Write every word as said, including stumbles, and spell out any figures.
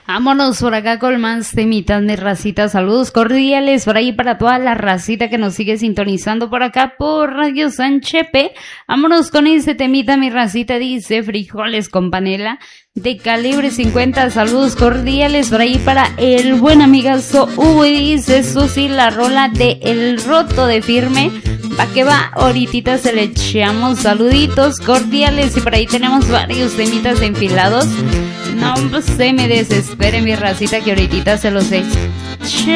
Vámonos por acá con más temitas, mi racita. Saludos cordiales por ahí para toda la racita que nos sigue sintonizando por acá por Radio San Chepe. Vámonos con ese temita, mi racita. Dice frijoles con panela de calibre cincuenta. Saludos cordiales por ahí para el buen amigazo Hugo. Y dice eso sí, la rola de El Roto de Firme. Pa' que va, ahorita se le echamos saluditos cordiales. Y por ahí tenemos varios temitas enfilados. No se me desespere, mi racita, que ahorita se los eche.